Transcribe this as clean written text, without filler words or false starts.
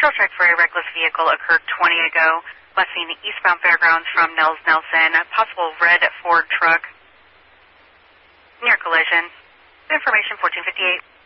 Patrol check for a reckless vehicle occurred 20 ago, westbound eastbound Fairgrounds from Nels Nelson. Possible red Ford truck. Near collision. Information 1458.